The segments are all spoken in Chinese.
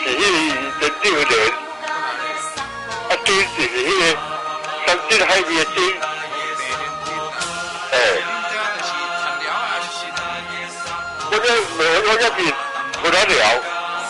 迄个人六年，啊，金就是迄个三金海味的金。我这是不得了。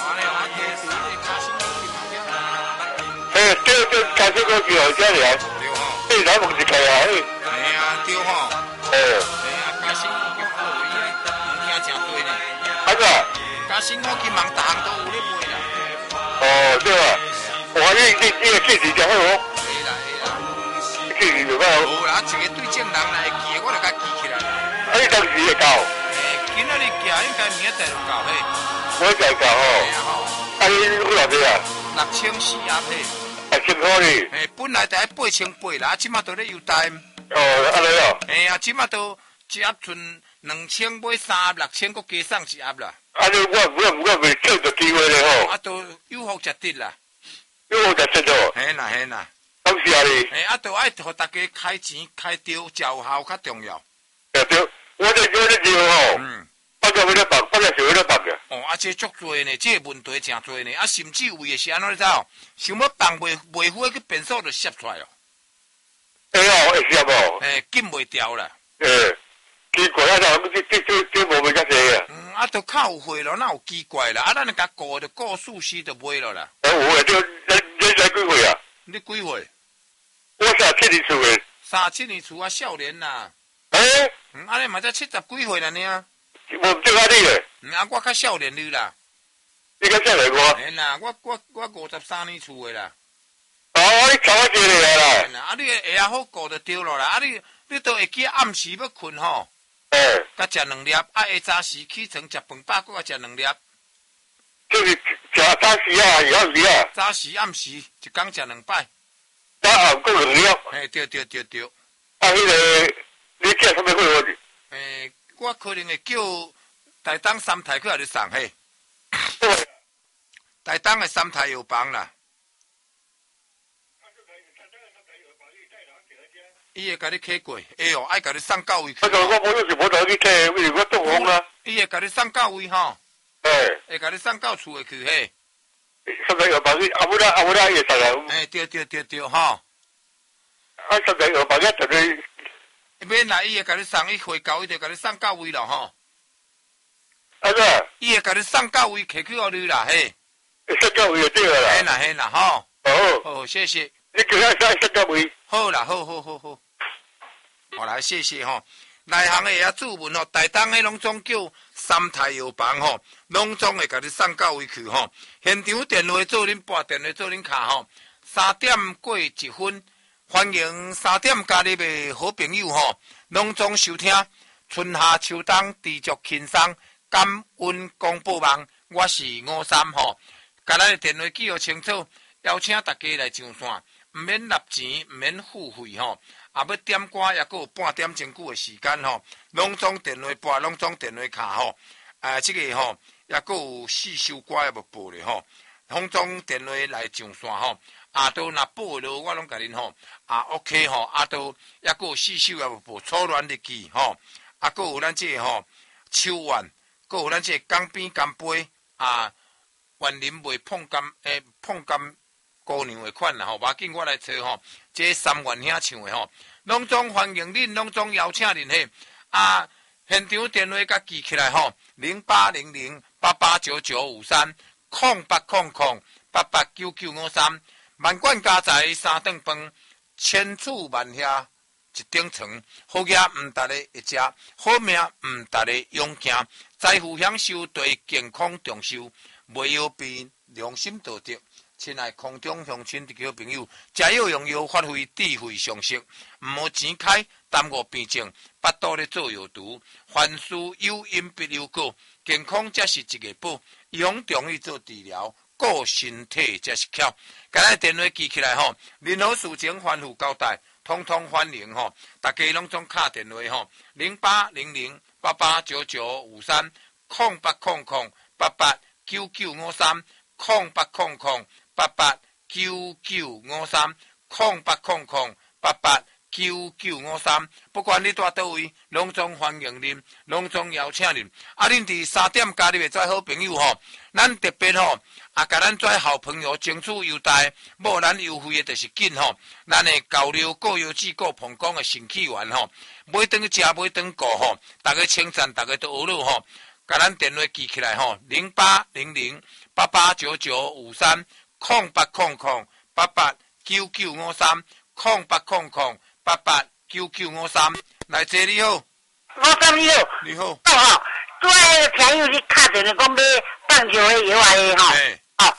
对，开始个叫好这了。对，咱们是开啊。 哎呀，对吼。哎呀，嘉兴福叫好，伊物件真多呢。 啊个？ 嘉兴福去忙，逐项都有咧卖啦。 哦，对啊。我你个记事真好哦。 会啦。 记事就好。 无啦，一个对正人来记的，我就甲记起来啦。 啊，你当时会到？ 今仔日行应该明仔载就到嘿。 我再到吼。 哎呀吼。 啊，你有偌济啊 6400嘿。 1000块哩。 本来在8800啦，即马都咧优待。 哦，安尼哦。 哎呀，即马都一盒剩2000买3盒6000，搁加送一盒啦。 啊，你我未趁着机会咧吼。 啊，都有福食得啦。 有福食得哦。 嘿啦。 感谢你。 啊，都爱互大家开钱开着，有效较重要。 对，我这热吼。我就为了放，我就是为了放嘅。 哦，这足多呢，这问题真多呢。甚至为的是安怎知道？想要放袂好去变数就摄出来哦。 会摄哦。 禁袂掉啦。 奇怪啊！这无袂较济啊。都较有货咯，哪有奇怪啦？咱甲顾就顾数时就买了啦。 有诶，你来几岁啊？ 你几岁？ 我37年厝诶。 37年厝啊，少年啦。安尼嘛才70几岁啦呢？ 无对啊你诶。 我较少年你啦。 你较少年我？ 啦，我53年厝诶啦。 你差我一个啦。 你下好顾就对了啦。你都会记暗时要困吼。甲食2粒，下早时起床食饭饱，搁甲食2粒。 就是食早时啊，暗时啊。 早时暗时一工食2摆。 早暗搁2粒。 对。 啊，迄个你叫什么货我？ 我可能会叫台东3台去互你送嘿。台东的3台药房啦。伊会甲你摕过，爱甲你送到位去。 我无就是无得去摕，因为我中风啦。 伊会甲你送到位吼。会甲你送到厝诶去嘿。 3台药房去，阿尾仔伊会送来。 对吼。 3台药房一绝对。 免啦，伊会甲你送，伊会到伊就甲你送到位咯吼。伊会甲你送到位，摕去互你啦嘿。 送到位就对啦。 嘿啦吼。好，谢谢。 你叫他送到位。 好啦，好。好来，谢谢吼。内行的遐注文吼，台东的拢总叫3台药房吼，拢总会甲你送到位去吼。现场电话做恁拨电话做恁卡吼，3点过1分，欢迎3点加入的好朋友吼，拢总收听春夏秋冬持续轻松感恩广播网，我是53吼，甲咱的电话记号清楚，邀请大家来上线。唔免纳钱，唔免付费吼，啊要点歌也阁有半点钟久的时间吼，拢总电话拨，拢总电话卡吼，这个吼也阁有试收歌也无报咧吼，拢总电话来上线吼，都若报了我拢甲恁吼，OK 吼，都也阁有试收也无报，初恋日记吼，阁有咱这个吼秋晚，阁有咱这个江边干杯园林袂碰柑。姑娘的款啦吼，无紧我来找吼，这3元兄唱的吼，拢总欢迎恁，拢总邀请恁嘿。现场电话甲记起来吼，0800889953，0800889953，万贯家财3顿饭，千厝万厦一顶床，好嘢唔值得一食，好命唔值得用行，财富享受对健康重视，袂要变良心道德。亲爱空中乡亲的好朋友，食药用药，发挥智慧常识，唔好钱开耽误病症，巴肚咧做药毒，凡事有因必有果，健康才是一个宝，用中医做治疗，顾身体才是巧。今日电话记起来吼，任何事情吩咐交代，通通欢迎吼，大家拢总敲电话吼，0800889953，08009953，0800889953，不管你住倒位，拢总欢迎恁，拢总邀请恁。恁伫3点加入的做好朋友吼，咱特别吼啊，甲咱做好朋友争取优待，无咱优惠的就是紧吼。咱的高流果油脂果膨光的神气丸吼，买顿食买顿顾吼，大家称赞，大家都学了吼。甲咱电话记起来吼，0800889953 0800889953 来这你好， 我怎你好？ 你好， 哦吼，做迄个朋友你敲电话讲买棒球的药啊的吼，哦，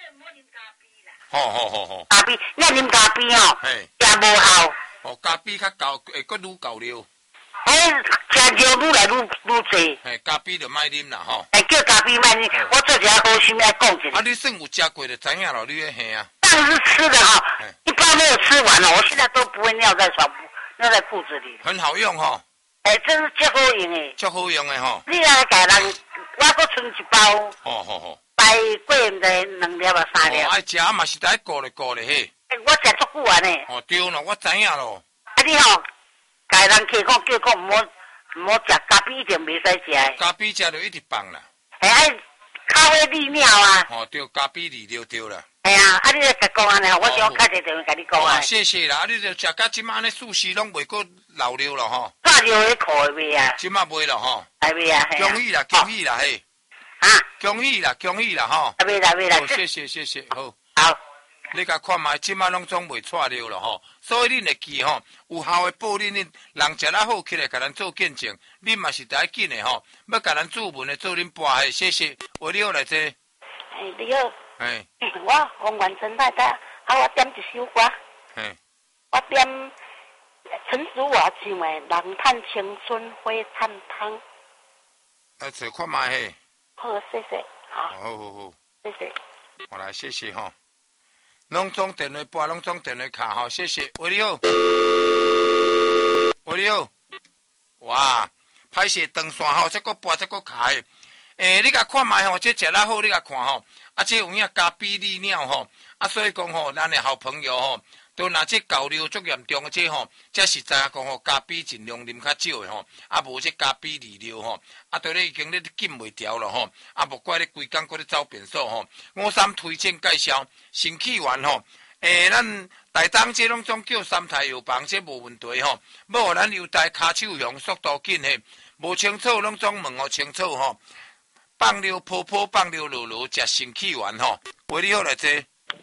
好， 咖啡，你啉咖啡吼，食无效。 哦，咖啡较高，会阁愈高了。 吃药愈来愈济。 咖啡就莫啉啦吼。 叫咖啡莫啉，我做一下好心来讲一下。 啊，你算有食过就知影咯，你迄嘿啊。 当然是吃的哈，一般没有吃完了，我现在都不会尿在裤子里。 很好用吼。 真是足好用诶。 足好用诶吼。 你来家人，我搁剩一包。 好。 排过毋知2粒啊3粒。 爱食嘛是得顾咧嘿。 我食足久啊呢。 对咯，我知影咯。 你吼，家人客讲叫讲毋好食咖啡，一定袂使食诶。 咖啡食就一直放啦。 咖啡利尿啊。 对，咖啡利尿对啦。 你咧甲讲安尼，我想敲一个电话甲你讲啊。 谢谢啦，你就食到即马安尼素食拢袂阁老了咯吼。 炸药迄裤会袂啊？ 即马袂咯吼。 袂啊。 恭喜啦嘿。恭喜啦吼。 袂啦。 谢谢，好。 好。 你甲看卖，即马拢总袂错了咯吼。所以恁会记吼，有效诶报恁人食了好起来，甲咱做见证，恁嘛是得紧诶吼。要甲咱注文诶做恁播诶，谢谢。为你好来这。 你好。我公园陈太太，我点一首歌。我点陈淑桦唱诶《人叹青春花灿汤》。 找看卖嘿。 好，谢谢。好。谢谢。 我来谢谢吼。拢总电话拨，拢总电话卡吼，谢谢。喂你好。哇，歹势断线吼，这个拨这个卡诶。你甲看卖吼，这食了好，你甲看吼。这有影咖啡利尿吼，所以讲吼，咱的好朋友吼，都拿这高尿足严重的这吼，才是知影讲吼，咖啡尽量啉较少的吼，无这咖啡利尿吼，都咧已经咧禁袂调了吼，无怪咧规工搁咧走变数吼。53推荐介绍神气丸吼，咱大当这拢总叫三台药房，这无问题吼，要互咱优待骹手用速度紧嘿，无清楚拢总问互清楚吼。放尿泡泡，放尿露露，食神气丸吼。喂，你好来这。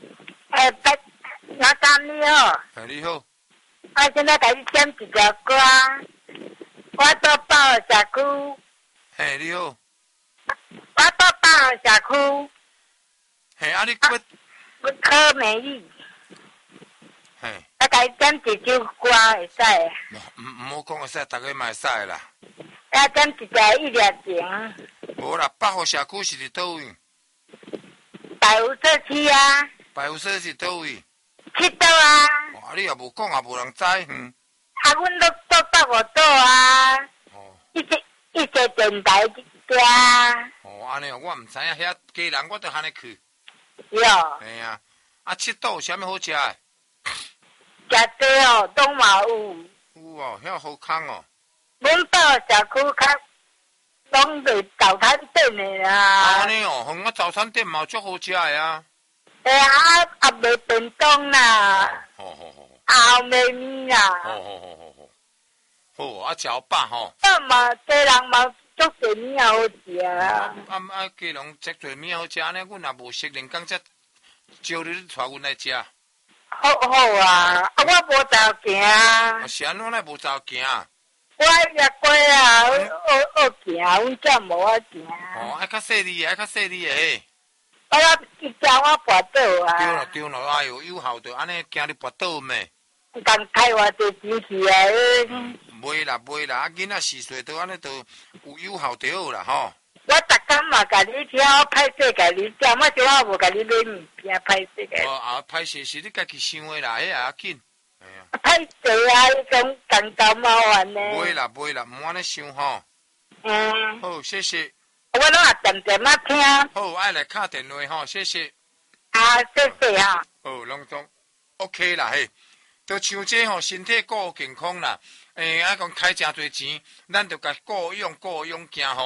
老干你好。 你好。 我现在给你点一条歌，我到报社区。 你好。 我到报社区。 你我柯美丽。我给你点一首歌会使。 唔好讲会使，大家嘛会使啦。 我点一条一粒情。 无啦，百货社区是伫倒位？ 百福社区啊。 百福社是倒位？ 去倒啊。 你也无讲，也无人知。 阮都到我倒啊。一个电台家。 安尼我唔知影，遐家人我都安尼去。 哟。 佚佗有啥物好食诶？ 食地哦，拢嘛有。 有哦，遐好康哦。 阮到社区较。拢在早餐店的啦。 安尼哦，我早餐店嘛足好食的啊。 卖便当啦。 好。 后面面啦。 好，食饱吼。 嘛，家人嘛足侪物好食啊。 家人足侪物好食呢，阮也无熟练，讲才招你带阮来食。 好啊，我无走行。 是安怎来无走行？ 我也过啊，学行，阮则无法行。 爱较细腻诶。 我一叫我跋倒啊。 对了，哎呦，有效着安尼，惊你跋倒咩？ 讲开偌济钱去啊！ 袂啦，囡仔4岁都安尼都有效就好啦吼。 我逐工嘛甲你听，我歹势甲你讲，我就我无甲你买物件，歹势个。 歹势是你家己想的啦，迄也要紧。 歹势啊！迄种感到麻烦呢。 袂啦，毋安尼想吼。好，谢谢。 我拢也点仔听。 好，爱来敲电话吼，谢谢。 谢谢哈。 拢总 OK 啦嘿。就像这吼，身体顾健康啦。讲开诚侪钱，咱就甲顾用行吼。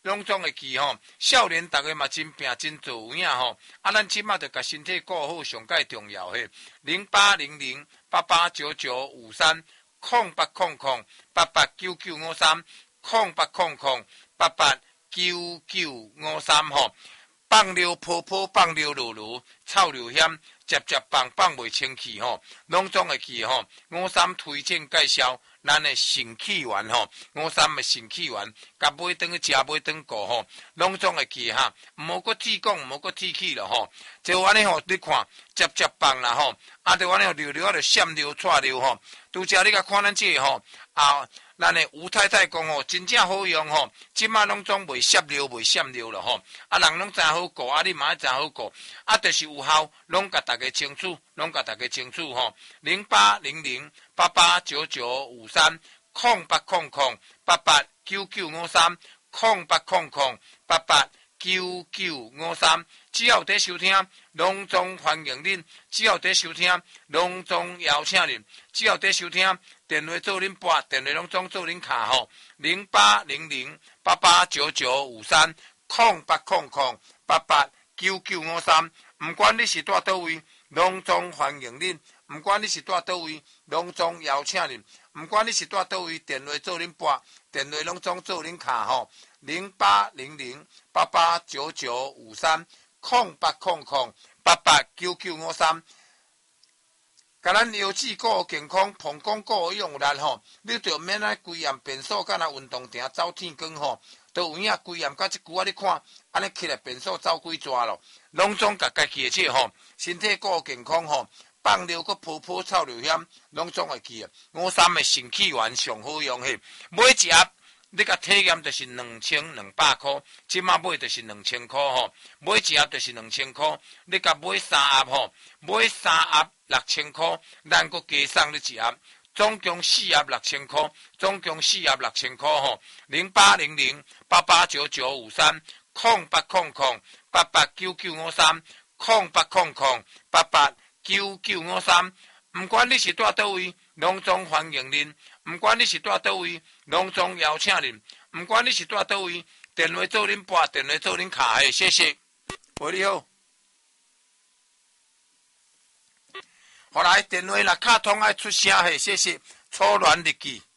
拢总会记吼。少年大家嘛真拼真做有影吼。咱即马着甲身体顾好，上介重要嘿。0800889953，0800889953吼。放溜泡泡，放溜噜噜，臭溜险，接放袂清气吼，拢总会记吼。53推荐介绍咱的肾气丸吼，53的肾气丸，甲买转去食，买转顾吼，拢总会记哈。毋好搁铁讲，毋好搁铁气了吼。就安尼吼，你看接放啦吼，就安尼吼溜溜就闪溜窜溜吼。拄则你甲看咱这吼咱的吴太太讲吼，真正好用吼，即马拢总袂闪溜了吼。人拢真好顾，你嘛真好顾，就是有效，拢甲大家清楚，吼。0800889953，0800889953，只要在收听，拢总欢迎恁；只要在收听，拢总邀请恁；只要在收听，电话做恁拨，电话拢总做恁卡吼。0800889953，0800889953，毋管你是住倒位，拢总欢迎恁；毋管你是住倒位，拢总邀请恁；毋管你是住倒位，电话做恁拨，电话拢总做恁卡吼。0800889953，0800889953。甲咱腰子顾好健康，膀胱顾好用力吼，你着免规暗便所，敢若运动场走天光吼，都有影规暗。甲即句你看，安尼起来便所走几抓咯，拢总甲家己的这吼身体顾好健康吼，放溜个泡泡臭流险，拢总会记啊。53的肾气丸上好用嘿，买一盒。你甲体验就是2200块，即马买就是2000块吼，买一盒就是2000块，你甲买3盒吼，买3盒6000块，咱阁加送你一盒，总共4盒6000块，总共4盒6000块吼。0800889953，0800889953，毋管你是住倒位，拢总欢迎恁；毋管你是住倒位，拢总邀请恁；毋管你是住倒位，电话做恁拨，电话做恁卡嘿，谢谢。喂，你好。后来电话若卡通爱出声嘿，谢谢。初恋日记。